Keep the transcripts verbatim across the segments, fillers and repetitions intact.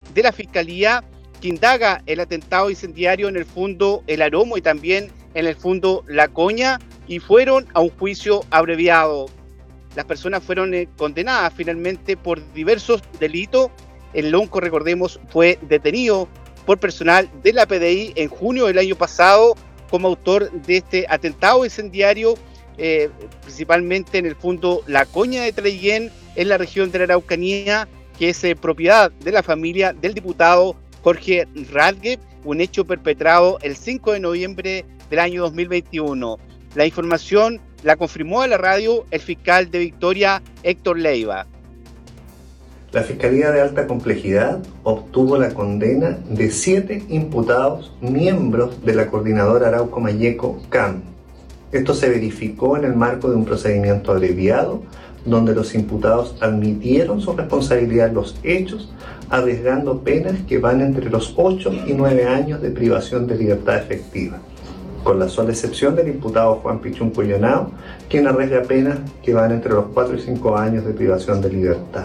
de la Fiscalía que indaga el atentado incendiario en el Fundo El Aromo y también en el Fundo La Coña, y fueron a un juicio abreviado. Las personas fueron eh, condenadas finalmente por diversos delitos. El Lonco, recordemos, fue detenido por personal de la P D I en junio del año pasado como autor de este atentado incendiario, eh, principalmente en el Fundo La Coña de Traillén, en la región de la Araucanía, que es eh, propiedad de la familia del diputado Jorge Radgue, un hecho perpetrado el cinco de noviembre del año dos mil veintiuno. La información la confirmó a la radio el fiscal de Victoria, Héctor Leiva. La Fiscalía de Alta Complejidad obtuvo la condena de siete imputados miembros de la Coordinadora Arauco Mayeco C A M. Esto se verificó en el marco de un procedimiento abreviado, donde los imputados admitieron su responsabilidad en los hechos, arriesgando penas que van entre los ocho y nueve años de privación de libertad efectiva, con la sola excepción del imputado Juan Pichún Coyonao, quien arriesga penas que van entre los cuatro y cinco años de privación de libertad.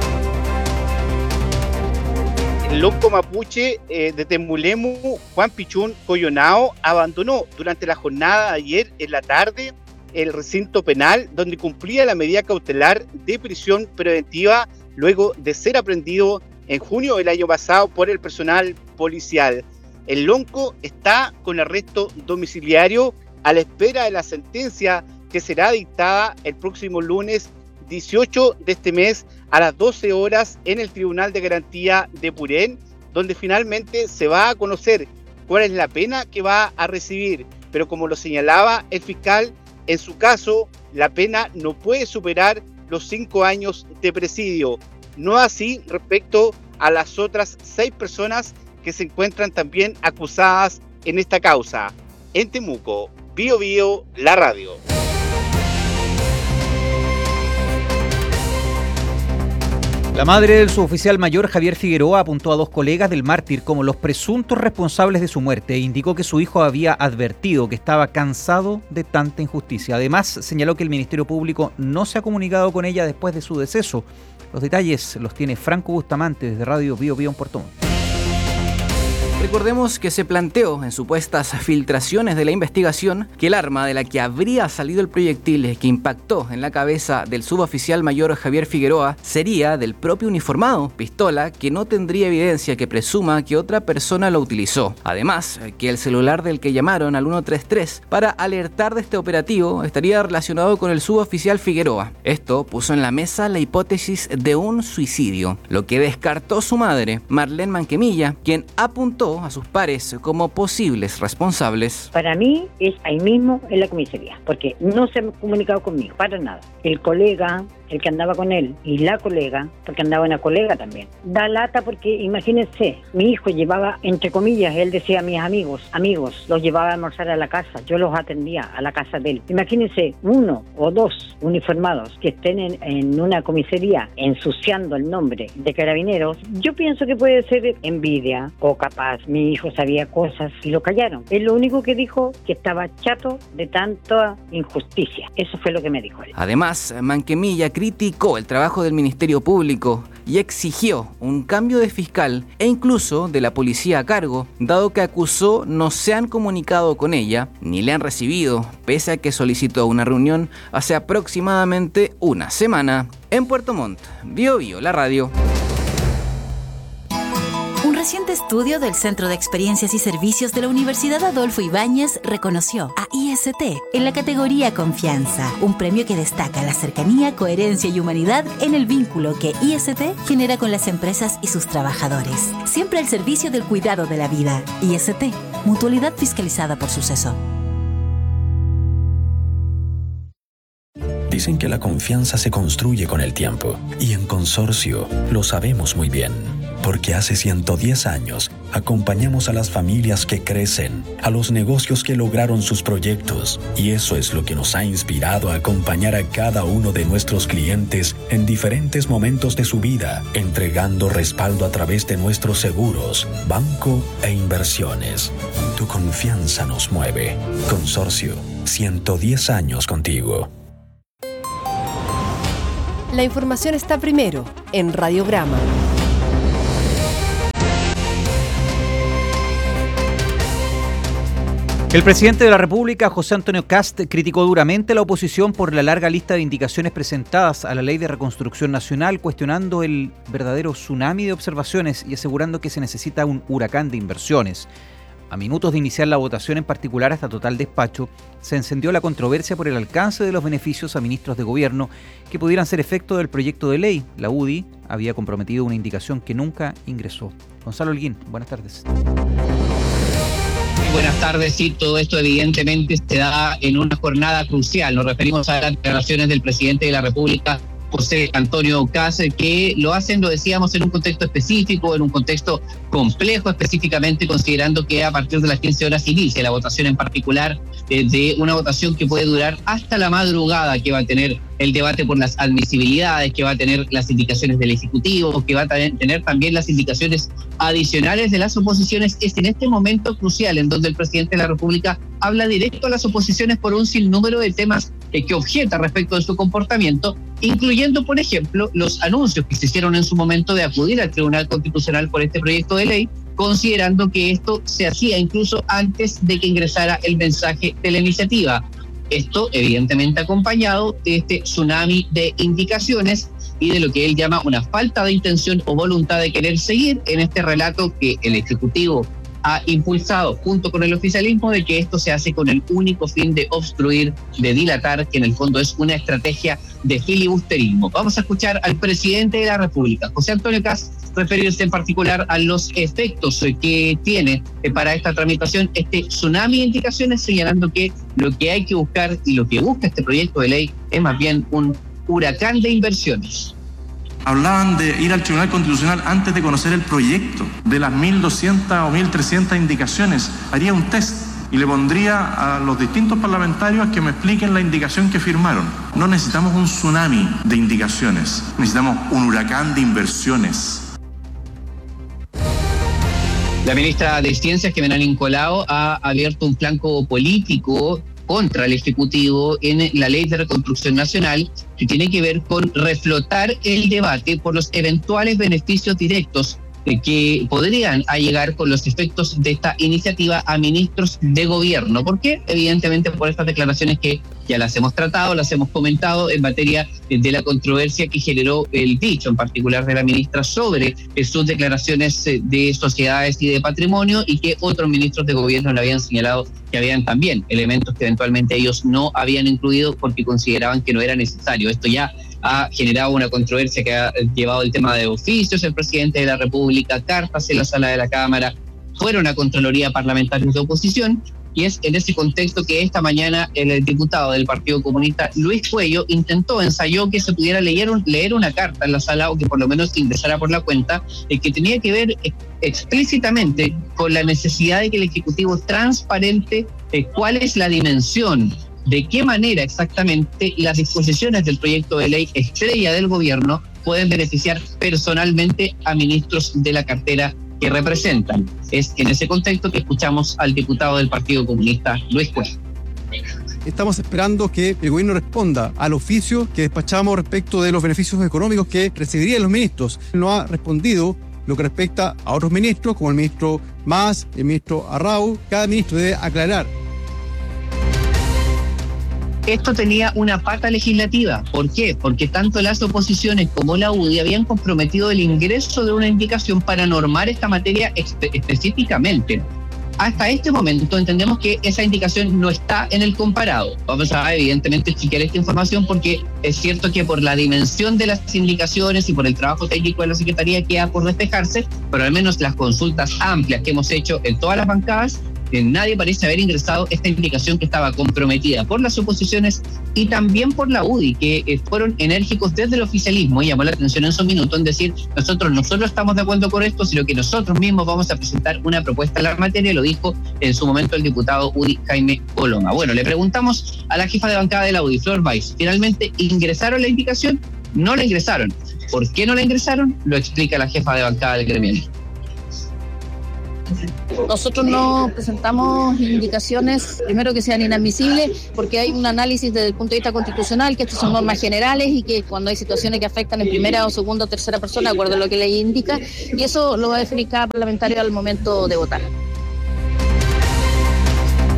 El lonco mapuche eh, de Temulemu, Juan Pichún Coyonao, abandonó durante la jornada de ayer en la tarde el recinto penal donde cumplía la medida cautelar de prisión preventiva luego de ser aprendido en junio del año pasado por el personal policial. El lonco está con arresto domiciliario a la espera de la sentencia que será dictada el próximo lunes dieciocho de este mes a las doce horas en el Tribunal de Garantía de Purén, donde finalmente se va a conocer cuál es la pena que va a recibir. Pero como lo señalaba el fiscal, en su caso la pena no puede superar los cinco años de presidio. No así respecto a las otras seis personas que se encuentran también acusadas en esta causa. En Temuco, Bio Bio, la radio. La madre del suboficial mayor Javier Figueroa apuntó a dos colegas del mártir como los presuntos responsables de su muerte e indicó que su hijo había advertido que estaba cansado de tanta injusticia. Además, señaló que el Ministerio Público no se ha comunicado con ella después de su deceso. Los detalles los tiene Franco Bustamante desde Radio Bio Bio en Puerto Montt. Recordemos que se planteó en supuestas filtraciones de la investigación que el arma de la que habría salido el proyectil que impactó en la cabeza del suboficial mayor Javier Figueroa sería del propio uniformado, pistola que no tendría evidencia que presuma que otra persona lo utilizó. Además, que el celular del que llamaron al uno tres tres para alertar de este operativo estaría relacionado con el suboficial Figueroa. Esto puso en la mesa la hipótesis de un suicidio, lo que descartó su madre, Marlene Manquemilla, quien apuntó a sus pares como posibles responsables. Para mí es ahí mismo en la comisaría, porque no se han comunicado conmigo, para nada. El colega, el que andaba con él, y la colega, porque andaba una colega también, da lata porque imagínense, mi hijo llevaba, entre comillas, él decía a mis amigos, amigos, los llevaba a almorzar a la casa, yo los atendía a la casa de él. Imagínense uno o dos uniformados que estén en, en una comisaría ensuciando el nombre de Carabineros. Yo pienso que puede ser envidia o capaz mi hijo sabía cosas y lo callaron. Es lo único que dijo, que estaba chato de tanta injusticia. Eso fue lo que me dijo él. Además, Manquemilla criticó el trabajo del Ministerio Público y exigió un cambio de fiscal e incluso de la policía a cargo, dado que acusó no se han comunicado con ella ni le han recibido, pese a que solicitó una reunión hace aproximadamente una semana. En Puerto Montt, Bio Bio, la radio. Un reciente estudio del Centro de Experiencias y Servicios de la Universidad Adolfo Ibáñez reconoció a I S T en la categoría Confianza, un premio que destaca la cercanía, coherencia y humanidad en el vínculo que I S T genera con las empresas y sus trabajadores, siempre al servicio del cuidado de la vida. I S T, mutualidad fiscalizada por Suceso. Dicen que la confianza se construye con el tiempo, y en Consorcio lo sabemos muy bien, porque hace ciento diez años acompañamos a las familias que crecen, a los negocios que lograron sus proyectos, y eso es lo que nos ha inspirado a acompañar a cada uno de nuestros clientes en diferentes momentos de su vida, entregando respaldo a través de nuestros seguros, banco e inversiones. Tu confianza nos mueve. Consorcio, ciento diez años contigo. La información está primero en Radiograma. El presidente de la República, José Antonio Kast, criticó duramente a la oposición por la larga lista de indicaciones presentadas a la Ley de Reconstrucción Nacional, cuestionando el verdadero tsunami de observaciones y asegurando que se necesita un huracán de inversiones. A minutos de iniciar la votación, en particular hasta total despacho, se encendió la controversia por el alcance de los beneficios a ministros de gobierno que pudieran ser efecto del proyecto de ley. La U D I había comprometido una indicación que nunca ingresó. Gonzalo Holguín, buenas tardes. Buenas tardes, sí, todo esto evidentemente se da en una jornada crucial. Nos referimos a las declaraciones del presidente de la República, José Antonio Kast, que lo hacen, lo decíamos, en un contexto específico, en un contexto complejo, específicamente considerando que a partir de las quince horas inicia la votación, en particular eh, de una votación que puede durar hasta la madrugada, que va a tener el debate por las admisibilidades, que va a tener las indicaciones del Ejecutivo, que va a tener también las indicaciones adicionales de las oposiciones. Es en este momento crucial en donde el presidente de la República habla directo a las oposiciones por un sinnúmero de temas eh, que objeta respecto de su comportamiento, incluyendo, por ejemplo, los anuncios que se hicieron en su momento de acudir al Tribunal Constitucional por este proyecto de ley, considerando que esto se hacía incluso antes de que ingresara el mensaje de la iniciativa. Esto evidentemente acompañado de este tsunami de indicaciones y de lo que él llama una falta de intención o voluntad de querer seguir en este relato que el Ejecutivo ha impulsado junto con el oficialismo, de que esto se hace con el único fin de obstruir, de dilatar, que en el fondo es una estrategia de filibusterismo. Vamos a escuchar al presidente de la República, José Antonio Kast, referirse en particular a los efectos que tiene para esta tramitación este tsunami de indicaciones, señalando que lo que hay que buscar y lo que busca este proyecto de ley es más bien un huracán de inversiones. Hablaban de ir al Tribunal Constitucional antes de conocer el proyecto. De las mil doscientas o mil trescientas indicaciones, haría un test y le pondría a los distintos parlamentarios que me expliquen la indicación que firmaron. No necesitamos un tsunami de indicaciones, necesitamos un huracán de inversiones. La ministra de Ciencias, Jimena Nicolao, ha abierto un flanco político contra el Ejecutivo en la Ley de Reconstrucción Nacional, que tiene que ver con reflotar el debate por los eventuales beneficios directos eh, que podrían llegar con los efectos de esta iniciativa a ministros de gobierno. ¿Por qué? Evidentemente por estas declaraciones que ya las hemos tratado, las hemos comentado en materia de la controversia que generó el dicho, en particular de la ministra, sobre eh, sus declaraciones eh, de sociedades y de patrimonio, y que otros ministros de gobierno le habían señalado que habían también elementos que eventualmente ellos no habían incluido porque consideraban que no era necesario. Esto ya ha generado una controversia que ha llevado el tema de oficios el presidente de la República, cartas en la sala de la Cámara, fueron a Contraloría Parlamentarios de Oposición, y es en ese contexto que esta mañana el diputado del Partido Comunista, Luis Cuello, intentó, ensayó que se pudiera leer, un, leer una carta en la sala, o que por lo menos ingresara por la cuenta, eh, que tenía que ver explícitamente con la necesidad de que el Ejecutivo transparente eh, cuál es la dimensión, de qué manera exactamente las disposiciones del proyecto de ley estrella del gobierno pueden beneficiar personalmente a ministros de la cartera que representan. Es en ese contexto que escuchamos al diputado del Partido Comunista, Luis Cuello. Estamos esperando que el gobierno responda al oficio que despachamos respecto de los beneficios económicos que recibirían los ministros. No ha respondido lo que respecta a otros ministros, como el ministro Mas, el ministro Arrau. Cada ministro debe aclarar. Esto tenía una pata legislativa. ¿Por qué? Porque tanto las oposiciones como la U D I habían comprometido el ingreso de una indicación para normar esta materia espe- específicamente. Hasta este momento entendemos que esa indicación no está en el comparado. Vamos a evidentemente chequear esta información, porque es cierto que por la dimensión de las indicaciones y por el trabajo técnico de la Secretaría queda por despejarse, pero al menos las consultas amplias que hemos hecho en todas las bancadas, nadie parece haber ingresado esta indicación que estaba comprometida por las oposiciones y también por la U D I, que eh, fueron enérgicos desde el oficialismo, y llamó la atención en su minuto en decir: nosotros no solo estamos de acuerdo con esto, sino que nosotros mismos vamos a presentar una propuesta en la materia. Lo dijo en su momento el diputado U D I, Jaime Coloma. Bueno, le preguntamos a la jefa de bancada de la U D I, Flor Weiss, ¿finalmente ingresaron la indicación? No la ingresaron. ¿Por qué no la ingresaron? Lo explica la jefa de bancada del gremial. Nosotros no presentamos indicaciones, primero, que sean inadmisibles, porque hay un análisis desde el punto de vista constitucional, que estas son normas generales y que cuando hay situaciones que afectan en primera o segunda o tercera persona, de acuerdo a lo que la ley indica, y eso lo va a definir cada parlamentario al momento de votar.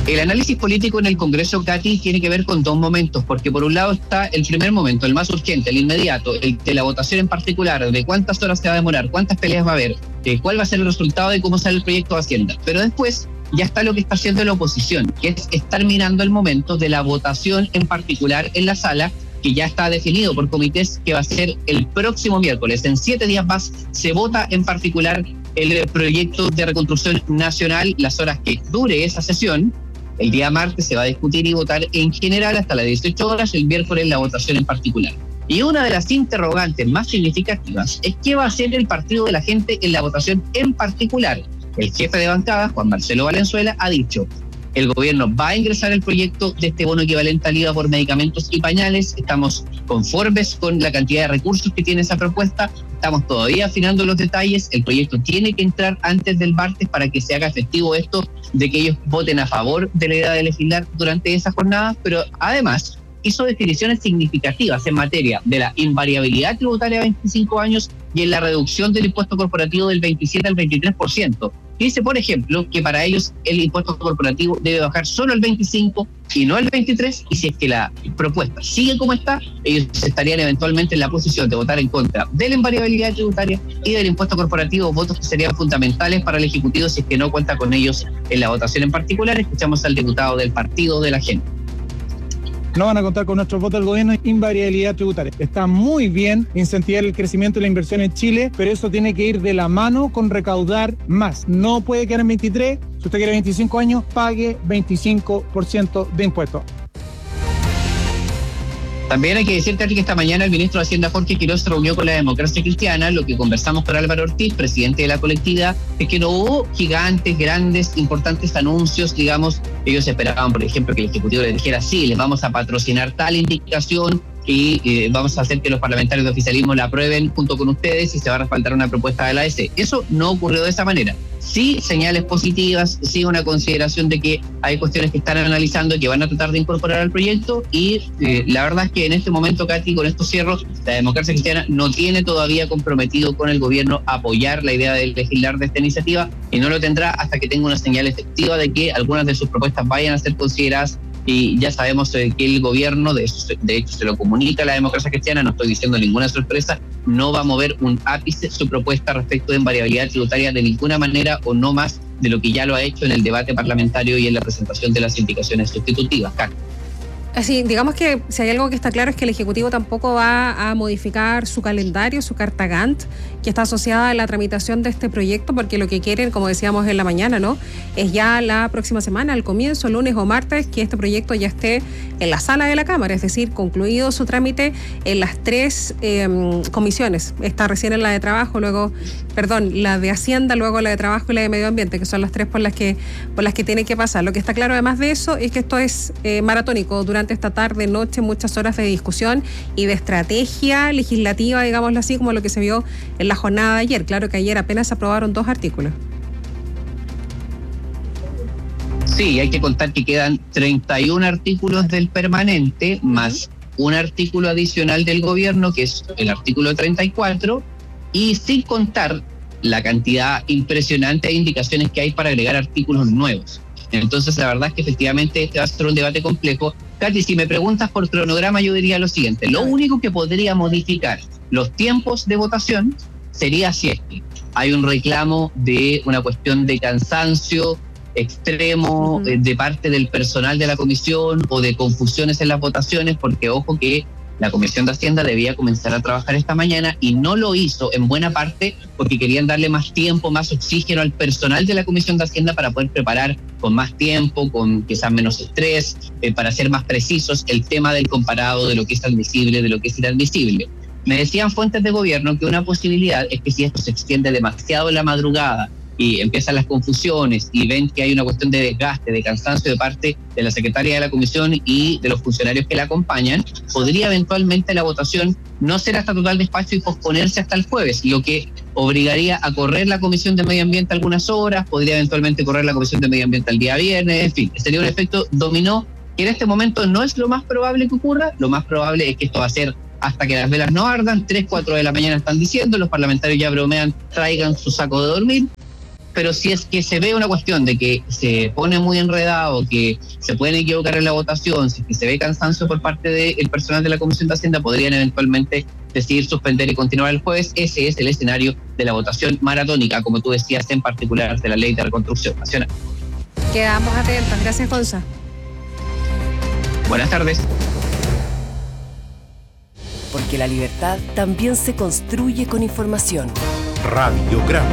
El análisis político en el Congreso, Katy, tiene que ver con dos momentos, porque por un lado está el primer momento, el más urgente, el inmediato, el de la votación en particular, de cuántas horas se va a demorar, cuántas peleas va a haber, de cuál va a ser el resultado de cómo sale el proyecto de Hacienda. Pero después ya está lo que está haciendo la oposición, que es estar mirando el momento de la votación en particular en la sala, que ya está definido por comités, que va a ser el próximo miércoles. En siete días más se vota en particular el proyecto de reconstrucción nacional, las horas que dure esa sesión. El día martes se va a discutir y votar en general hasta las dieciocho horas, el miércoles la votación en particular. Y una de las interrogantes más significativas es qué va a hacer el Partido de la Gente en la votación en particular. El jefe de bancada, Juan Marcelo Valenzuela, ha dicho: el gobierno va a ingresar el proyecto de este bono equivalente al I V A por medicamentos y pañales. Estamos conformes con la cantidad de recursos que tiene esa propuesta. Estamos todavía afinando los detalles. El proyecto tiene que entrar antes del martes para que se haga efectivo esto de que ellos voten a favor de la idea de legislar durante esa jornada, pero además hizo definiciones significativas en materia de la invariabilidad tributaria a veinticinco años y en la reducción del impuesto corporativo del veintisiete al veintitrés por ciento. Dice, por ejemplo, que para ellos el impuesto corporativo debe bajar solo el veinticinco y no el veintitrés, y si es que la propuesta sigue como está, ellos estarían eventualmente en la posición de votar en contra de la invariabilidad tributaria y del impuesto corporativo, votos que serían fundamentales para el Ejecutivo si es que no cuenta con ellos en la votación en particular. Escuchamos al diputado del Partido de la Gente. No van a contar con nuestros votos del gobierno, invariabilidad tributaria. Está muy bien incentivar el crecimiento y la inversión en Chile, pero eso tiene que ir de la mano con recaudar más. No puede quedar en veintitrés, si usted quiere veinticinco años, pague veinticinco por ciento de impuestos. También hay que decir, Katy, que esta mañana el ministro de Hacienda, Jorge Quiroz, se reunió con la Democracia Cristiana. Lo que conversamos con Álvaro Ortiz, presidente de la colectividad, es que no hubo gigantes, grandes, importantes anuncios, digamos. Ellos esperaban, por ejemplo, que el Ejecutivo les dijera: sí, les vamos a patrocinar tal indicación y eh, vamos a hacer que los parlamentarios de oficialismo la aprueben junto con ustedes y se va a respaldar una propuesta de la A D C. Eso no ocurrió de esa manera. Sí, señales positivas, sí una consideración de que hay cuestiones que están analizando y que van a tratar de incorporar al proyecto, y eh, la verdad es que en este momento, Katy, con estos cierros, la Democracia Cristiana no tiene todavía comprometido con el gobierno apoyar la idea de legislar de esta iniciativa, y no lo tendrá hasta que tenga una señal efectiva de que algunas de sus propuestas vayan a ser consideradas. Y ya sabemos eh, que el gobierno, de, eso, de hecho se lo comunica a la Democracia Cristiana, no estoy diciendo ninguna sorpresa, no va a mover un ápice su propuesta respecto de invariabilidad tributaria de ninguna manera, o no más de lo que ya lo ha hecho en el debate parlamentario y en la presentación de las indicaciones sustitutivas. Carlos. Así, digamos que si hay algo que está claro es que el Ejecutivo tampoco va a modificar su calendario, su carta Gantt, que está asociada a la tramitación de este proyecto, porque lo que quieren, como decíamos en la mañana, ¿no?, es ya la próxima semana, al comienzo, lunes o martes, que este proyecto ya esté en la sala de la Cámara, es decir, concluido su trámite en las tres eh, comisiones. Está recién en la de Trabajo, luego, perdón, la de Hacienda, luego la de Trabajo y la de Medio Ambiente, que son las tres por las que, por las que tiene que pasar. Lo que está claro además de eso es que esto es eh, maratónico durante esta tarde, noche, muchas horas de discusión y de estrategia legislativa, digámoslo así, como lo que se vio en la jornada de ayer. Claro que ayer apenas aprobaron dos artículos. Sí, hay que contar que quedan treinta y un artículos del permanente, más un artículo adicional del gobierno, que es el artículo treinta y cuatro, y sin contar la cantidad impresionante de indicaciones que hay para agregar artículos nuevos. Entonces, la verdad es que efectivamente este va a ser un debate complejo. Katy, si me preguntas por cronograma, yo diría lo siguiente: lo único que podría modificar los tiempos de votación sería si es que hay un reclamo de una cuestión de cansancio extremo uh-huh. de parte del personal de la comisión, o de confusiones en las votaciones, porque ojo que la Comisión de Hacienda debía comenzar a trabajar esta mañana y no lo hizo, en buena parte porque querían darle más tiempo, más oxígeno al personal de la Comisión de Hacienda para poder preparar con más tiempo, con quizás menos estrés, eh, para ser más precisos el tema del comparado de lo que es admisible, de lo que es inadmisible. Me decían fuentes de gobierno que una posibilidad es que si esto se extiende demasiado en la madrugada y empiezan las confusiones y ven que hay una cuestión de desgaste, de cansancio de parte de la secretaria de la comisión y de los funcionarios que la acompañan, podría eventualmente la votación no ser hasta total despacho y posponerse hasta el jueves, lo que obligaría a correr la Comisión de Medio Ambiente algunas horas, podría eventualmente correr la Comisión de Medio Ambiente el día viernes, en fin, sería un efecto dominó que en este momento no es lo más probable que ocurra. Lo más probable es que esto va a ser hasta que las velas no ardan, tres, cuatro de la mañana están diciendo, los parlamentarios ya bromean, traigan su saco de dormir. pero si es que se ve una cuestión de que se pone muy enredado, que se pueden equivocar en la votación, si es que se ve cansancio por parte del personal de la Comisión de Hacienda, podrían eventualmente decidir suspender y continuar el jueves. Ese es el escenario de la votación maratónica, como tú decías, en particular de la Ley de Reconstrucción Nacional. Quedamos atentos. Gracias, Gonza. Buenas tardes. Porque la libertad también se construye con información. Radiograma.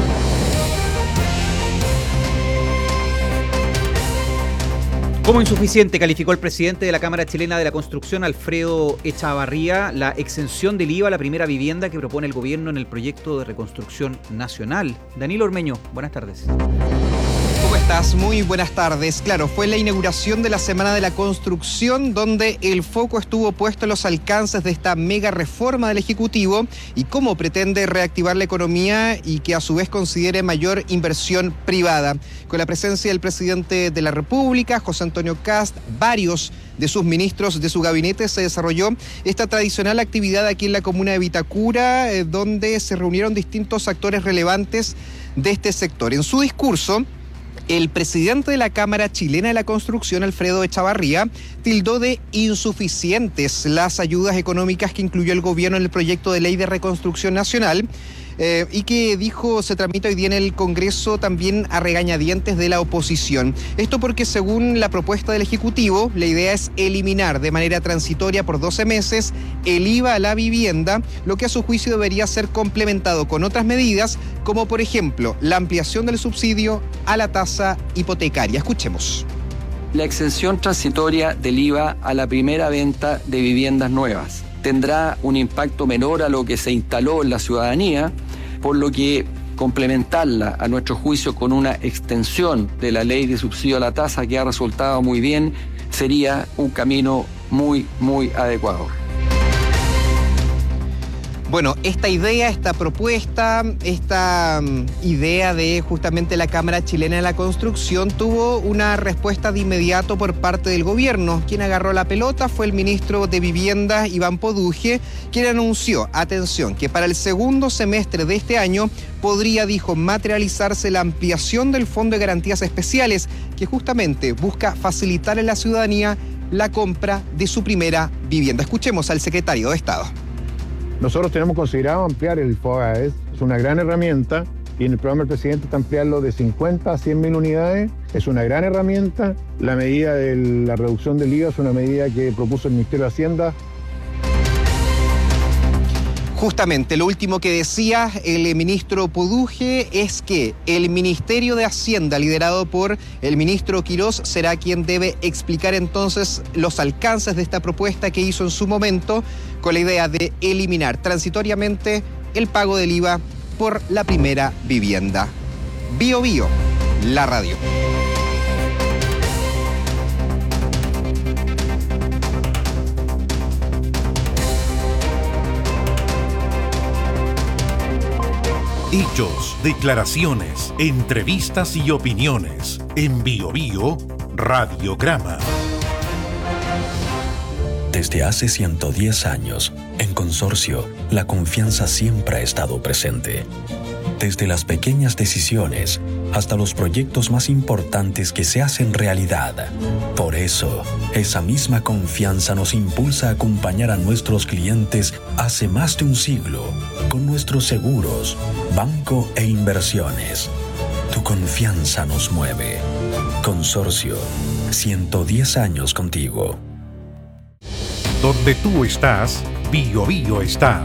Como insuficiente calificó el presidente de la Cámara Chilena de la Construcción, Alfredo Echavarría, la exención del I V A a la primera vivienda que propone el gobierno en el proyecto de reconstrucción nacional. Danilo Ormeño, buenas tardes. ¿Cómo estás? Muy buenas tardes. Claro, fue la inauguración de la Semana de la Construcción donde el foco estuvo puesto en los alcances de esta mega reforma del Ejecutivo y cómo pretende reactivar la economía y que a su vez considere mayor inversión privada. Con la presencia del presidente de la República, José Antonio Kast, varios de sus ministros de su gabinete, se desarrolló esta tradicional actividad aquí en la comuna de Vitacura, eh, donde se reunieron distintos actores relevantes de este sector. En su discurso, el presidente de la Cámara Chilena de la Construcción, Alfredo Echavarría, tildó de insuficientes las ayudas económicas que incluyó el gobierno en el proyecto de ley de reconstrucción nacional eh, y que dijo se tramita hoy día en el Congreso también a regañadientes de la oposición. Esto porque según la propuesta del Ejecutivo, la idea es eliminar de manera transitoria por doce meses el I V A a la vivienda, lo que a su juicio debería ser complementado con otras medidas, como por ejemplo la ampliación del subsidio a la tasa hipotecaria. Escuchemos. La exención transitoria del I V A a la primera venta de viviendas nuevas tendrá un impacto menor a lo que se instaló en la ciudadanía, por lo que complementarla, a nuestro juicio, con una extensión de la ley de subsidio a la tasa que ha resultado muy bien, sería un camino muy, muy adecuado. Bueno, esta idea, esta propuesta, esta um, idea de justamente la Cámara Chilena de la Construcción tuvo una respuesta de inmediato por parte del gobierno. Quien agarró la pelota fue el ministro de Vivienda, Iván Poduje, quien anunció, atención, que para el segundo semestre de este año podría, dijo, materializarse la ampliación del Fondo de Garantías Especiales, que justamente busca facilitar a la ciudadanía la compra de su primera vivienda. Escuchemos al secretario de Estado. Nosotros tenemos considerado ampliar el FOGAES, es una gran herramienta y en el programa del presidente está ampliarlo de cincuenta a cien mil unidades, es una gran herramienta. La medida de la reducción del I V A es una medida que propuso el Ministerio de Hacienda. Justamente, lo último que decía el ministro Poduje es que el Ministerio de Hacienda, liderado por el ministro Quirós, será quien debe explicar entonces los alcances de esta propuesta que hizo en su momento, con la idea de eliminar transitoriamente el pago del I V A por la primera vivienda. Bio Bio, la radio. Hechos, declaraciones, entrevistas y opiniones. En Bio Bio, Radiograma. Desde hace ciento diez años, en Consorcio, la confianza siempre ha estado presente. Desde las pequeñas decisiones hasta los proyectos más importantes que se hacen realidad. Por eso, esa misma confianza nos impulsa a acompañar a nuestros clientes hace más de un siglo con nuestros seguros, banco e inversiones. Tu confianza nos mueve. Consorcio, ciento diez años contigo. Donde tú estás, Bio Bio está.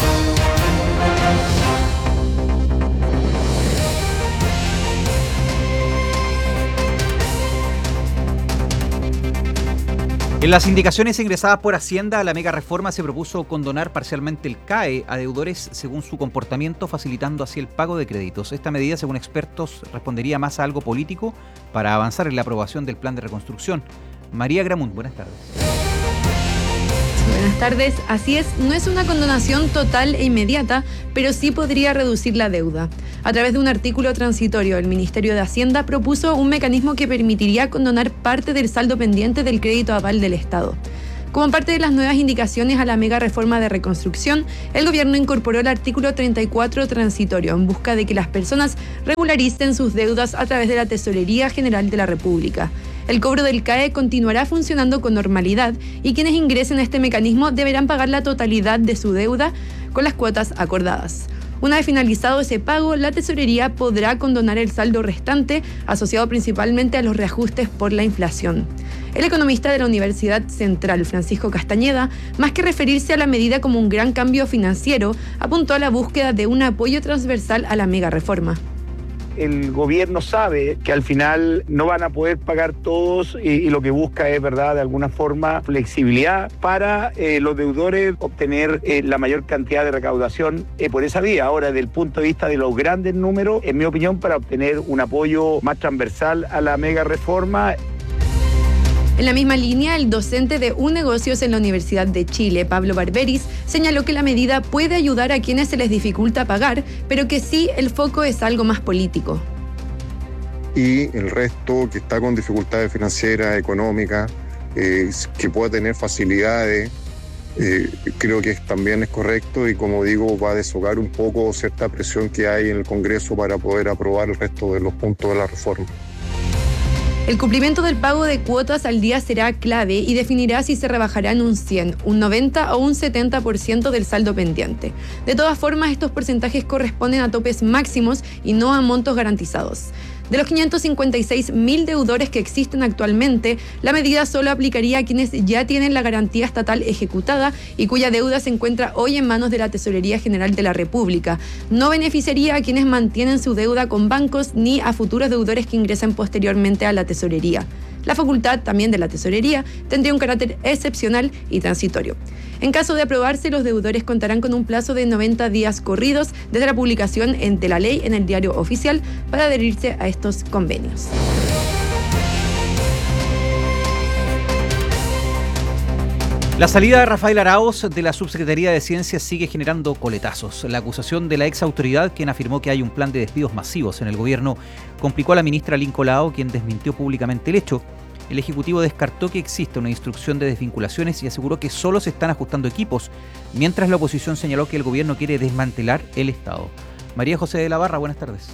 En las indicaciones ingresadas por Hacienda a la mega reforma se propuso condonar parcialmente el C A E a deudores según su comportamiento, facilitando así el pago de créditos. Esta medida, según expertos, respondería más a algo político para avanzar en la aprobación del plan de reconstrucción. María Gramunt, buenas tardes. Buenas tardes. Así es, no es una condonación total e inmediata, pero sí podría reducir la deuda. A través de un artículo transitorio, el Ministerio de Hacienda propuso un mecanismo que permitiría condonar parte del saldo pendiente del crédito aval del Estado. Como parte de las nuevas indicaciones a la mega reforma de reconstrucción, el gobierno incorporó el artículo treinta y cuatro transitorio en busca de que las personas regularicen sus deudas a través de la Tesorería General de la República. El cobro del C A E continuará funcionando con normalidad y quienes ingresen a este mecanismo deberán pagar la totalidad de su deuda con las cuotas acordadas. Una vez finalizado ese pago, la tesorería podrá condonar el saldo restante, asociado principalmente a los reajustes por la inflación. El economista de la Universidad Central, Francisco Castañeda, más que referirse a la medida como un gran cambio financiero, apuntó a la búsqueda de un apoyo transversal a la mega reforma. El gobierno sabe que al final no van a poder pagar todos y, y lo que busca es, ¿verdad?, de alguna forma flexibilidad para eh, los deudores obtener eh, la mayor cantidad de recaudación eh, por esa vía. Ahora, desde el punto de vista de los grandes números, en mi opinión, para obtener un apoyo más transversal a la mega reforma. En la misma línea, el docente de U Negocios en la Universidad de Chile, Pablo Barberis, señaló que la medida puede ayudar a quienes se les dificulta pagar, pero que sí el foco es algo más político. Y el resto que está con dificultades financieras, económicas, eh, que pueda tener facilidades, eh, creo que también es correcto y, como digo, va a deshogar un poco cierta presión que hay en el Congreso para poder aprobar el resto de los puntos de la reforma. El cumplimiento del pago de cuotas al día será clave y definirá si se rebajará en un cien, un noventa o un setenta por ciento del saldo pendiente. De todas formas, estos porcentajes corresponden a topes máximos y no a montos garantizados. De los quinientos cincuenta y seis mil deudores que existen actualmente, la medida solo aplicaría a quienes ya tienen la garantía estatal ejecutada y cuya deuda se encuentra hoy en manos de la Tesorería General de la República. No beneficiaría a quienes mantienen su deuda con bancos ni a futuros deudores que ingresen posteriormente a la Tesorería. La facultad también de la Tesorería tendría un carácter excepcional y transitorio. En caso de aprobarse, los deudores contarán con un plazo de noventa días corridos desde la publicación de la ley en el Diario Oficial para adherirse a estos convenios. La salida de Rafael Araoz de la Subsecretaría de Ciencias sigue generando coletazos. La acusación de la ex autoridad, quien afirmó que hay un plan de despidos masivos en el gobierno, complicó a la ministra Lincoln Lao, quien desmintió públicamente el hecho. El Ejecutivo descartó que exista una instrucción de desvinculaciones y aseguró que solo se están ajustando equipos, mientras la oposición señaló que el gobierno quiere desmantelar el Estado. María José de la Barra, buenas tardes.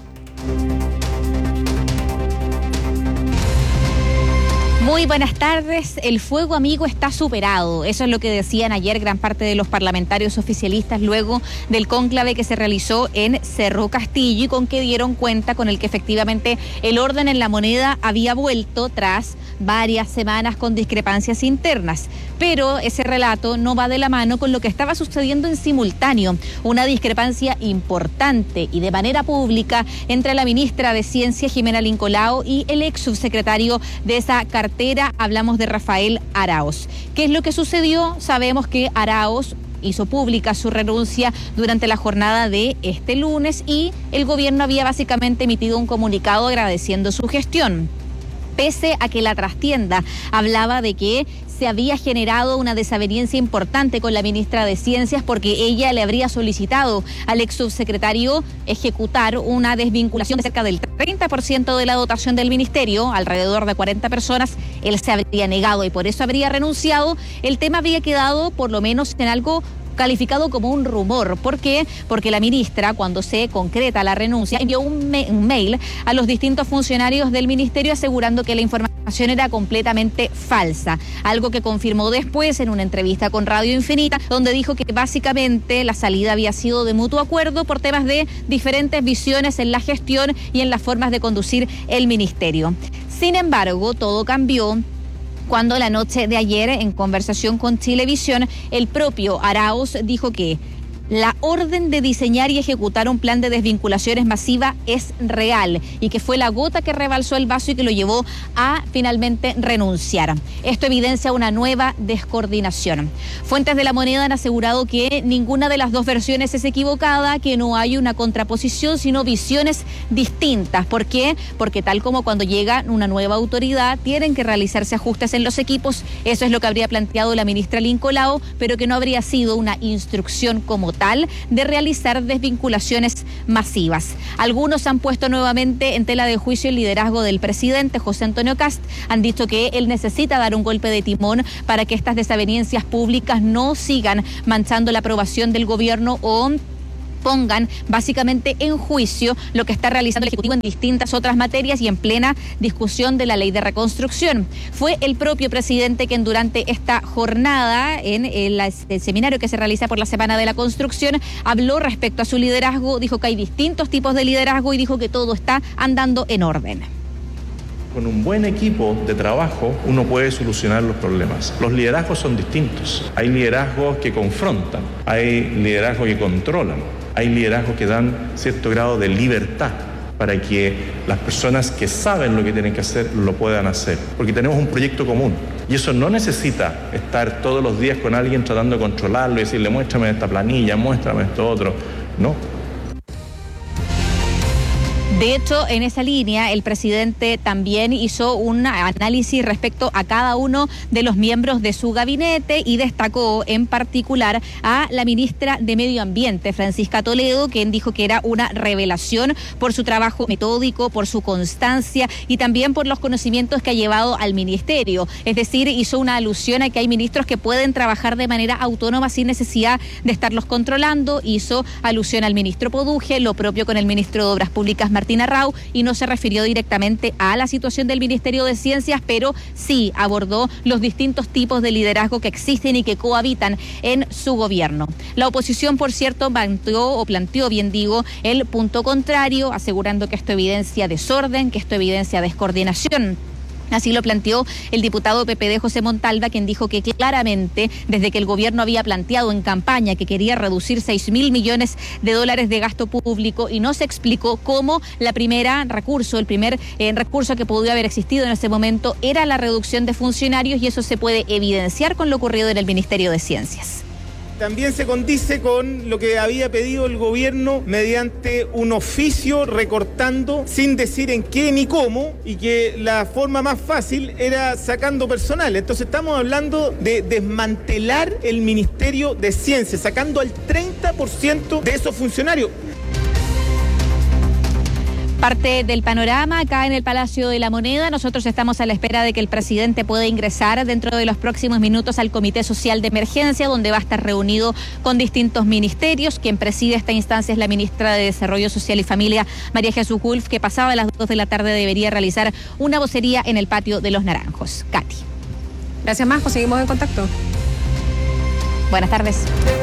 Muy buenas tardes. El fuego amigo está superado. Eso es lo que decían ayer gran parte de los parlamentarios oficialistas luego del cónclave que se realizó en Cerro Castillo y con que dieron cuenta con el que efectivamente el orden en la moneda había vuelto tras varias semanas con discrepancias internas. Pero ese relato no va de la mano con lo que estaba sucediendo en simultáneo. Una discrepancia importante y de manera pública entre la ministra de Ciencia, Jimena Lincoln Lao, y el ex subsecretario de esa cartera. Hablamos de Rafael Araoz. ¿Qué es lo que sucedió? Sabemos que Araoz hizo pública su renuncia durante la jornada de este lunes y el gobierno había básicamente emitido un comunicado agradeciendo su gestión. Pese a que la trastienda hablaba de que se había generado una desaveniencia importante con la ministra de Ciencias porque ella le habría solicitado al ex subsecretario ejecutar una desvinculación de cerca del treinta por ciento de la dotación del ministerio, alrededor de cuarenta personas, él se habría negado y por eso habría renunciado. El tema había quedado por lo menos en algo calificado como un rumor. ¿Por qué? Porque la ministra, cuando se concreta la renuncia, envió un, me- un mail a los distintos funcionarios del ministerio asegurando que la información era completamente falsa, algo que confirmó después en una entrevista con Radio Infinita, donde dijo que básicamente la salida había sido de mutuo acuerdo por temas de diferentes visiones en la gestión y en las formas de conducir el ministerio. Sin embargo, todo cambió cuando la noche de ayer, en conversación con Chilevisión, el propio Araoz dijo que la orden de diseñar y ejecutar un plan de desvinculaciones masiva es real y que fue la gota que rebalsó el vaso y que lo llevó a finalmente renunciar. Esto evidencia una nueva descoordinación. Fuentes de La Moneda han asegurado que ninguna de las dos versiones es equivocada, que no hay una contraposición, sino visiones distintas. ¿Por qué? Porque tal como cuando llega una nueva autoridad, tienen que realizarse ajustes en los equipos. Eso es lo que habría planteado la ministra Lincoln Lao, pero que no habría sido una instrucción como tal. tal de realizar desvinculaciones masivas. Algunos han puesto nuevamente en tela de juicio el liderazgo del presidente José Antonio Kast. Han dicho que él necesita dar un golpe de timón para que estas desavenencias públicas no sigan manchando la aprobación del gobierno o pongan básicamente en juicio lo que está realizando el Ejecutivo en distintas otras materias y en plena discusión de la ley de reconstrucción. Fue el propio presidente quien durante esta jornada, en el, el seminario que se realiza por la Semana de la Construcción, habló respecto a su liderazgo, dijo que hay distintos tipos de liderazgo y dijo que todo está andando en orden. Con un buen equipo de trabajo uno puede solucionar los problemas. Los liderazgos son distintos. Hay liderazgos que confrontan, hay liderazgos que controlan, hay liderazgos que dan cierto grado de libertad para que las personas que saben lo que tienen que hacer lo puedan hacer. Porque tenemos un proyecto común y eso no necesita estar todos los días con alguien tratando de controlarlo y decirle muéstrame esta planilla, muéstrame esto otro. No. De hecho, en esa línea, el presidente también hizo un análisis respecto a cada uno de los miembros de su gabinete y destacó en particular a la ministra de Medio Ambiente, Francisca Toledo, quien dijo que era una revelación por su trabajo metódico, por su constancia y también por los conocimientos que ha llevado al ministerio. Es decir, hizo una alusión a que hay ministros que pueden trabajar de manera autónoma sin necesidad de estarlos controlando. Hizo alusión al ministro Poduje, lo propio con el ministro de Obras Públicas, Martín Arrau, y no se refirió directamente a la situación del Ministerio de Ciencias, pero sí abordó los distintos tipos de liderazgo que existen y que cohabitan en su gobierno. La oposición, por cierto, planteó, o planteó, bien digo, el punto contrario, asegurando que esto evidencia desorden, que esto evidencia descoordinación. Así lo planteó el diputado P P D José Montalva, quien dijo que claramente desde que el gobierno había planteado en campaña que quería reducir seis mil millones de dólares de gasto público y no se explicó cómo la primera recurso, el primer eh, recurso que podía haber existido en ese momento era la reducción de funcionarios y eso se puede evidenciar con lo ocurrido en el Ministerio de Ciencias. También se condice con lo que había pedido el gobierno mediante un oficio recortando sin decir en qué ni cómo y que la forma más fácil era sacando personal. Entonces estamos hablando de desmantelar el Ministerio de Ciencia, sacando al treinta por ciento de esos funcionarios. Parte del panorama acá en el Palacio de la Moneda. Nosotros estamos a la espera de que el presidente pueda ingresar dentro de los próximos minutos al Comité Social de Emergencia, donde va a estar reunido con distintos ministerios. Quien preside esta instancia es la ministra de Desarrollo Social y Familia, María Jesús Wolf, que pasada las dos de la tarde debería realizar una vocería en el patio de Los Naranjos. Katy. Gracias, Majo. Seguimos en contacto. Buenas tardes.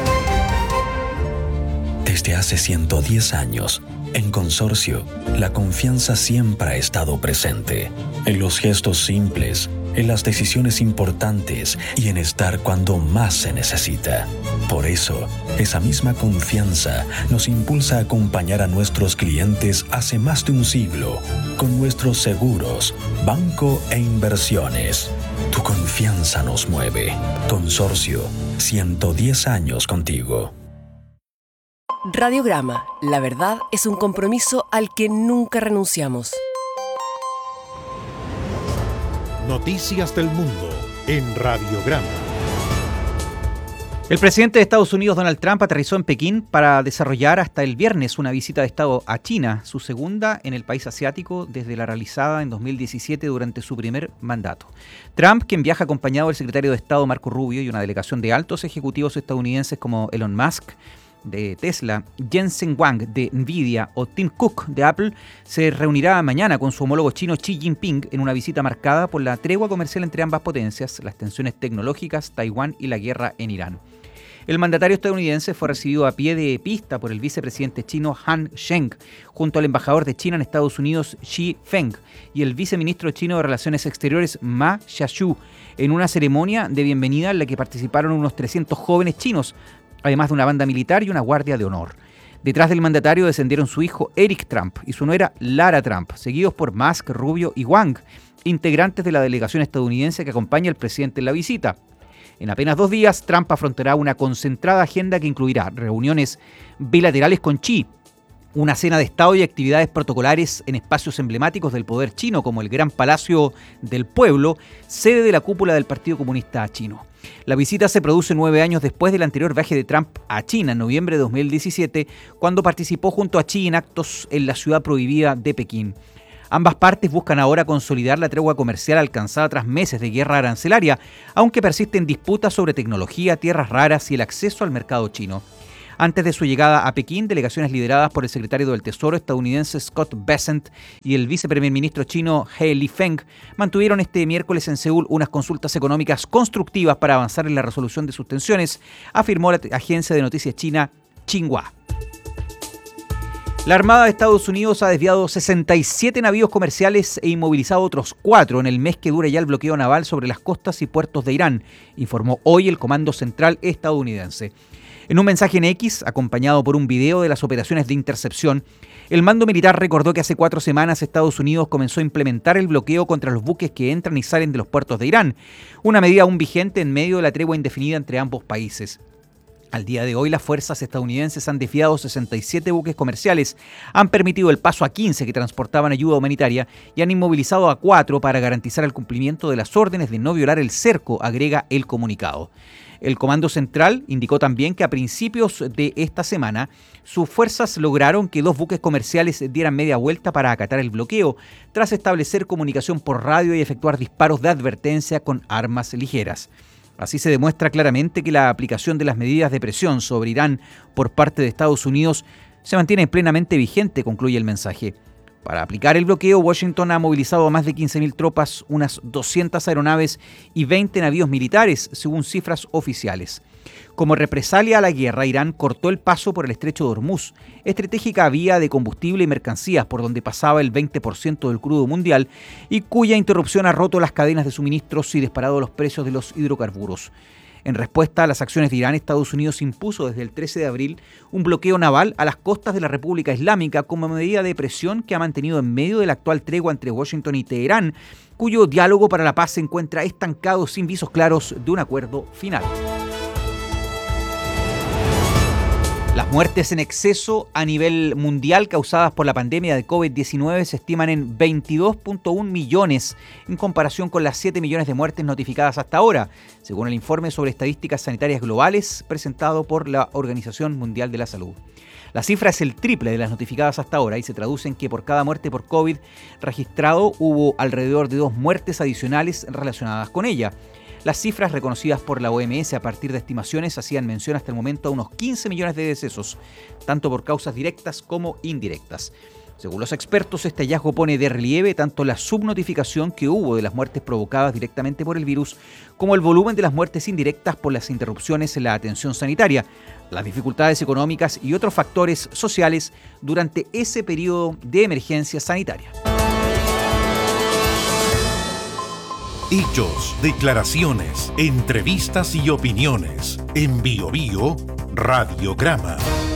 Desde hace ciento diez años, en Consorcio, la confianza siempre ha estado presente. En los gestos simples, en las decisiones importantes y en estar cuando más se necesita. Por eso, esa misma confianza nos impulsa a acompañar a nuestros clientes hace más de un siglo con nuestros seguros, banco e inversiones. Tu confianza nos mueve. Consorcio, ciento diez años contigo. Radiograma, la verdad es un compromiso al que nunca renunciamos. Noticias del mundo en Radiograma. El presidente de Estados Unidos, Donald Trump, aterrizó en Pekín para desarrollar hasta el viernes una visita de Estado a China, su segunda en el país asiático desde la realizada en dos mil diecisiete durante su primer mandato. Trump, quien viaja acompañado del secretario de Estado Marco Rubio y una delegación de altos ejecutivos estadounidenses como Elon Musk de Tesla, Jensen Huang de Nvidia o Tim Cook de Apple, se reunirá mañana con su homólogo chino Xi Jinping en una visita marcada por la tregua comercial entre ambas potencias, las tensiones tecnológicas, Taiwán y la guerra en Irán. El mandatario estadounidense fue recibido a pie de pista por el vicepresidente chino Han Zheng, junto al embajador de China en Estados Unidos Xi Feng y el viceministro chino de Relaciones Exteriores Ma Xiaoshu, en una ceremonia de bienvenida en la que participaron unos trescientos jóvenes chinos, además de una banda militar y una guardia de honor. Detrás del mandatario descendieron su hijo Eric Trump y su nuera Lara Trump, seguidos por Musk, Rubio y Wang, integrantes de la delegación estadounidense que acompaña al presidente en la visita. En apenas dos días, Trump afrontará una concentrada agenda que incluirá reuniones bilaterales con Xi, una cena de Estado y actividades protocolares en espacios emblemáticos del poder chino, como el Gran Palacio del Pueblo, sede de la cúpula del Partido Comunista Chino. La visita se produce nueve años después del anterior viaje de Trump a China, en noviembre de dos mil diecisiete, cuando participó junto a Xi en actos en la ciudad prohibida de Pekín. Ambas partes buscan ahora consolidar la tregua comercial alcanzada tras meses de guerra arancelaria, aunque persisten disputas sobre tecnología, tierras raras y el acceso al mercado chino. Antes de su llegada a Pekín, delegaciones lideradas por el secretario del Tesoro estadounidense Scott Bessent y el viceprimer ministro chino He Lifeng mantuvieron este miércoles en Seúl unas consultas económicas constructivas para avanzar en la resolución de sus tensiones, afirmó la agencia de noticias china Xinhua. La Armada de Estados Unidos ha desviado sesenta y siete navíos comerciales e inmovilizado otros cuatro en el mes que dura ya el bloqueo naval sobre las costas y puertos de Irán, informó hoy el Comando Central estadounidense. En un mensaje en X, acompañado por un video de las operaciones de intercepción, el mando militar recordó que hace cuatro semanas Estados Unidos comenzó a implementar el bloqueo contra los buques que entran y salen de los puertos de Irán, una medida aún vigente en medio de la tregua indefinida entre ambos países. Al día de hoy, las fuerzas estadounidenses han desviado sesenta y siete buques comerciales, han permitido el paso a quince que transportaban ayuda humanitaria y han inmovilizado a cuatro para garantizar el cumplimiento de las órdenes de no violar el cerco, agrega el comunicado. El Comando Central indicó también que a principios de esta semana sus fuerzas lograron que dos buques comerciales dieran media vuelta para acatar el bloqueo, tras establecer comunicación por radio y efectuar disparos de advertencia con armas ligeras. Así se demuestra claramente que la aplicación de las medidas de presión sobre Irán por parte de Estados Unidos se mantiene plenamente vigente, concluye el mensaje. Para aplicar el bloqueo, Washington ha movilizado a más de quince mil tropas, unas doscientas aeronaves y veinte navíos militares, según cifras oficiales. Como represalia a la guerra, Irán cortó el paso por el estrecho de Hormuz, estratégica vía de combustible y mercancías por donde pasaba el veinte por ciento del crudo mundial y cuya interrupción ha roto las cadenas de suministros y disparado los precios de los hidrocarburos. En respuesta a las acciones de Irán, Estados Unidos impuso desde el trece de abril un bloqueo naval a las costas de la República Islámica como medida de presión que ha mantenido en medio de la actual tregua entre Washington y Teherán, cuyo diálogo para la paz se encuentra estancado sin visos claros de un acuerdo final. Las muertes en exceso a nivel mundial causadas por la pandemia de COVID diecinueve se estiman en veintidós punto uno millones en comparación con las siete millones de muertes notificadas hasta ahora, según el informe sobre estadísticas sanitarias globales presentado por la Organización Mundial de la Salud. La cifra es el triple de las notificadas hasta ahora y se traduce en que por cada muerte por COVID registrado hubo alrededor de dos muertes adicionales relacionadas con ella. Las cifras reconocidas por la O M S a partir de estimaciones hacían mención hasta el momento a unos quince millones de decesos, tanto por causas directas como indirectas. Según los expertos, este hallazgo pone de relieve tanto la subnotificación que hubo de las muertes provocadas directamente por el virus, como el volumen de las muertes indirectas por las interrupciones en la atención sanitaria, las dificultades económicas y otros factores sociales durante ese periodo de emergencia sanitaria. Hechos, declaraciones, entrevistas y opiniones. En Bio Bio, Radiograma.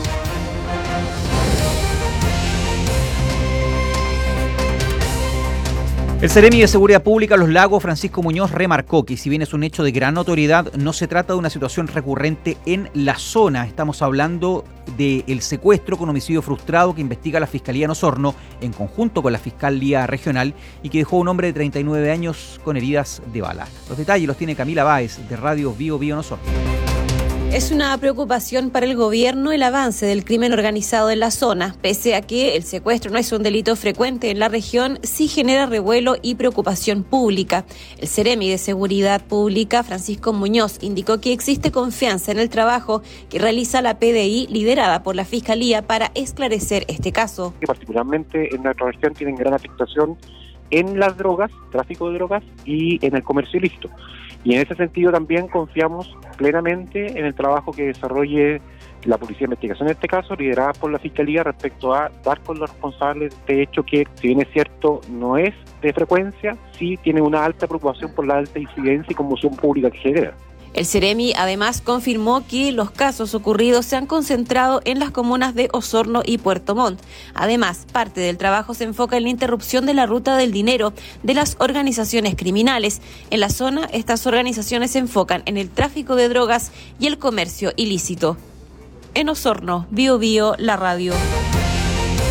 El Seremi de Seguridad Pública Los Lagos, Francisco Muñoz, remarcó que si bien es un hecho de gran notoriedad, no se trata de una situación recurrente en la zona. Estamos hablando del secuestro con homicidio frustrado que investiga la Fiscalía en Osorno, en conjunto con la Fiscalía Regional, y que dejó a un hombre de treinta y nueve años con heridas de bala. Los detalles los tiene Camila Báez, de Radio Bio Bio en Osorno. Es una preocupación para el gobierno el avance del crimen organizado en la zona. Pese a que el secuestro no es un delito frecuente en la región, sí genera revuelo y preocupación pública. El Seremi de Seguridad Pública, Francisco Muñoz, indicó que existe confianza en el trabajo que realiza la P D I liderada por la Fiscalía para esclarecer este caso. Particularmente en nuestra región tienen gran afectación en las drogas, tráfico de drogas y en el comercio ilícito. Y en ese sentido también confiamos plenamente en el trabajo que desarrolle la Policía de Investigación, en este caso, liderada por la Fiscalía, respecto a dar con los responsables de este hecho que, si bien es cierto, no es de frecuencia, sí tiene una alta preocupación por la alta incidencia y conmoción pública que genera. El Seremi además confirmó que los casos ocurridos se han concentrado en las comunas de Osorno y Puerto Montt. Además, parte del trabajo se enfoca en la interrupción de la ruta del dinero de las organizaciones criminales. En la zona, estas organizaciones se enfocan en el tráfico de drogas y el comercio ilícito. En Osorno, Bio Bio, la radio.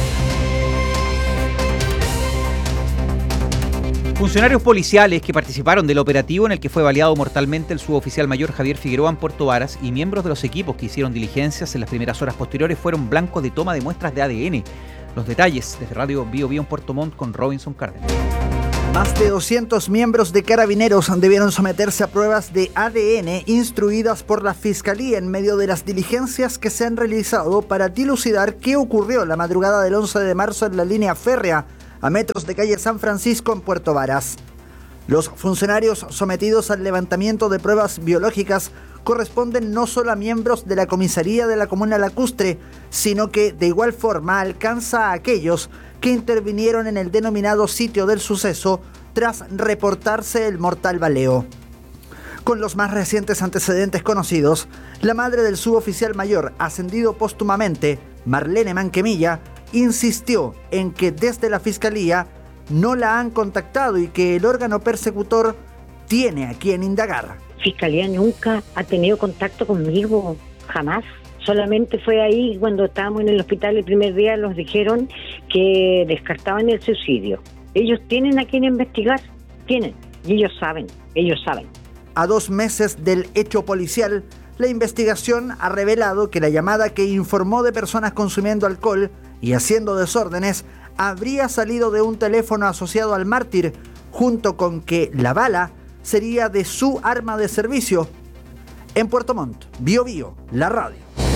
Funcionarios policiales que participaron del operativo en el que fue baleado mortalmente el suboficial mayor Javier Figueroa en Puerto Varas y miembros de los equipos que hicieron diligencias en las primeras horas posteriores fueron blanco de toma de muestras de A D N. Los detalles desde Radio Bio Bio en Puerto Montt con Robinson Cárdenas. Más de doscientos miembros de Carabineros debieron someterse a pruebas de A D N instruidas por la Fiscalía en medio de las diligencias que se han realizado para dilucidar qué ocurrió la madrugada del once de marzo en la línea férrea a metros de calle San Francisco en Puerto Varas. Los funcionarios sometidos al levantamiento de pruebas biológicas corresponden no solo a miembros de la comisaría de la comuna lacustre, sino que de igual forma alcanza a aquellos que intervinieron en el denominado sitio del suceso tras reportarse el mortal baleo. Con los más recientes antecedentes conocidos, la madre del suboficial mayor ascendido póstumamente, Marlene Manquemilla, insistió en que desde la Fiscalía no la han contactado y que el órgano persecutor tiene a quien indagar. Fiscalía nunca ha tenido contacto conmigo, jamás. Solamente fue ahí cuando estábamos en el hospital el primer día, nos dijeron que descartaban el suicidio. Ellos tienen a quien investigar, tienen, y ellos saben, ellos saben. A dos meses del hecho policial, la investigación ha revelado que la llamada que informó de personas consumiendo alcohol y haciendo desórdenes habría salido de un teléfono asociado al mártir, junto con que la bala sería de su arma de servicio. En Puerto Montt, Bio Bio, la radio.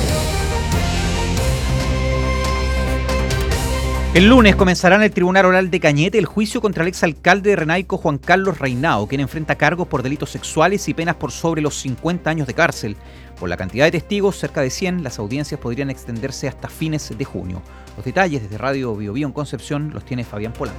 El lunes comenzará en el Tribunal Oral de Cañete el juicio contra el exalcalde de Renaico, Juan Carlos Reinao, quien enfrenta cargos por delitos sexuales y penas por sobre los cincuenta años de cárcel. Por la cantidad de testigos, cerca de cien, las audiencias podrían extenderse hasta fines de junio. Los detalles desde Radio Bio Bio en Concepción los tiene Fabián Polanco.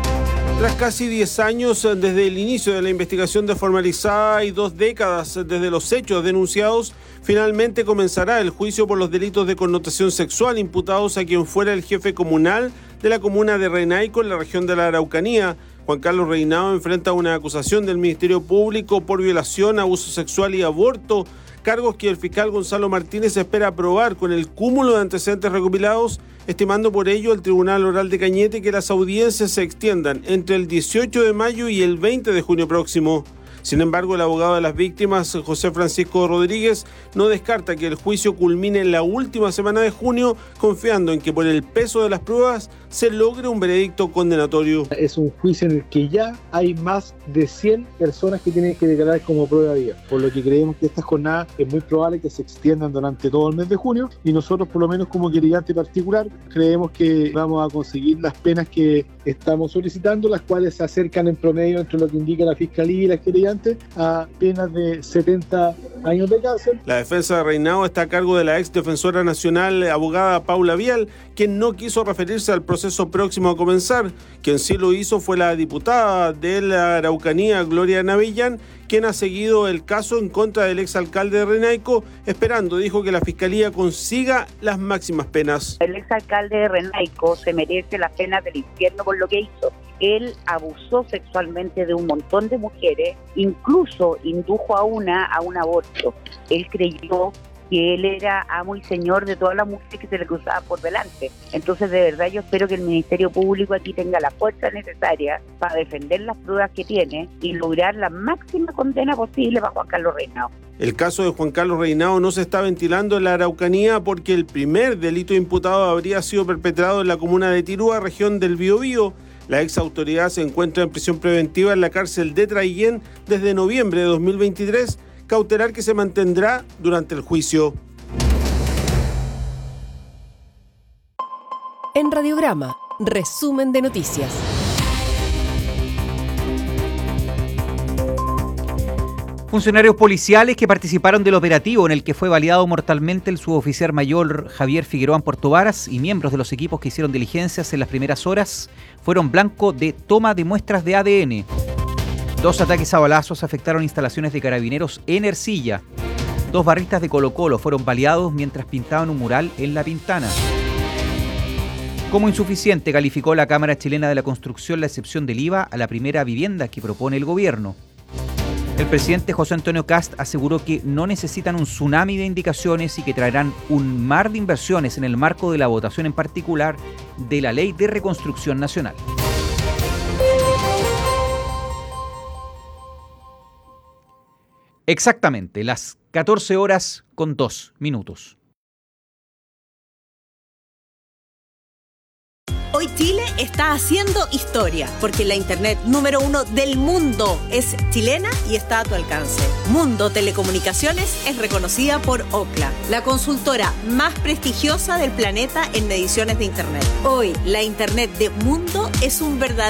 Tras casi diez años desde el inicio de la investigación desformalizada y dos décadas desde los hechos denunciados, finalmente comenzará el juicio por los delitos de connotación sexual imputados a quien fuera el jefe comunal de la comuna de Renaico en la región de la Araucanía. Juan Carlos Reinao enfrenta una acusación del Ministerio Público por violación, abuso sexual y aborto, cargos que el fiscal Gonzalo Martínez espera aprobar con el cúmulo de antecedentes recopilados, estimando por ello el Tribunal Oral de Cañete que las audiencias se extiendan entre el dieciocho de mayo y el veinte de junio próximo. Sin embargo, el abogado de las víctimas, José Francisco Rodríguez, no descarta que el juicio culmine en la última semana de junio, confiando en que por el peso de las pruebas se logre un veredicto condenatorio. Es un juicio en el que ya hay más de cien personas que tienen que declarar como prueba viva, por lo que creemos que esta jornada es muy probable que se extiendan durante todo el mes de junio y nosotros, por lo menos como querellante particular, creemos que vamos a conseguir las penas que estamos solicitando, las cuales se acercan en promedio entre lo que indica la Fiscalía y las querellantes a penas de setenta años de cárcel. La defensa de Reinao está a cargo de la ex defensora nacional, abogada Paula Vial, quien no quiso referirse al proceso próximo a comenzar. Quien sí lo hizo fue la diputada de la Araucanía, Gloria Navillán, quien ha seguido el caso en contra del exalcalde de Renaico, esperando, dijo, que la Fiscalía consiga las máximas penas. El exalcalde de Renaico se merece las penas del infierno por lo que hizo. Él abusó sexualmente de un montón de mujeres, incluso indujo a una a un aborto. Él creyó que él era amo y señor de todas las mujeres que se le cruzaban por delante. Entonces, de verdad, yo espero que el Ministerio Público aquí tenga la fuerza necesaria para defender las pruebas que tiene y lograr la máxima condena posible para Juan Carlos Reinao. El caso de Juan Carlos Reinao no se está ventilando en la Araucanía porque el primer delito imputado habría sido perpetrado en la comuna de Tirúa, región del Biobío. La ex autoridad se encuentra en prisión preventiva en la cárcel de Traillén desde noviembre de dos mil veintitrés, cautelar que se mantendrá durante el juicio. En Radiograma, resumen de noticias. Funcionarios policiales que participaron del operativo en el que fue baleado mortalmente el suboficial mayor Javier Figueroa en Puerto Varas y miembros de los equipos que hicieron diligencias en las primeras horas fueron blanco de toma de muestras de A D N. Dos ataques a balazos afectaron instalaciones de carabineros en Ercilla. Dos barristas de Colo-Colo fueron baleados mientras pintaban un mural en La Pintana. Como insuficiente calificó la Cámara Chilena de la Construcción la excepción del I V A a la primera vivienda que propone el gobierno. El presidente José Antonio Kast aseguró que no necesitan un tsunami de indicaciones y que traerán un mar de inversiones en el marco de la votación en particular de la Ley de Reconstrucción Nacional. Exactamente, las catorce horas con dos minutos. Hoy Chile está haciendo historia, porque la internet número uno del mundo es chilena y está a tu alcance. Mundo Telecomunicaciones es reconocida por Ookla, la consultora más prestigiosa del planeta en mediciones de internet. Hoy, la internet de Mundo es un verdadero